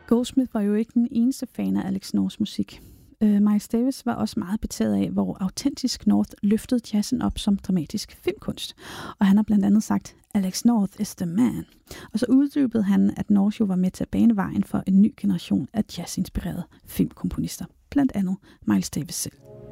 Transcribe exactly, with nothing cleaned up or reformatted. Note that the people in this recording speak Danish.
Goldsmith var jo ikke den eneste fan af Alex Norths musik. Uh, Miles Davis var også meget betaget af, hvor autentisk North løftede jazzen op som dramatisk filmkunst. Og han har blandt andet sagt, Alex North is the man. Og så uddybede han, at North jo var med til at bane vejen for en ny generation af jazzinspirerede filmkomponister. Blandt andet Miles Davis selv.